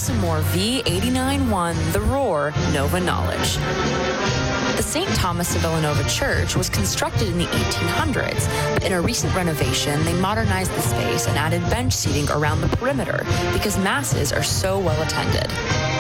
some more V89.1 The Roar Nova knowledge. The St. Thomas of Villanova Church was constructed in the 1800s, but in a recent renovation, they modernized the space and added bench seating around the perimeter because masses are so well attended.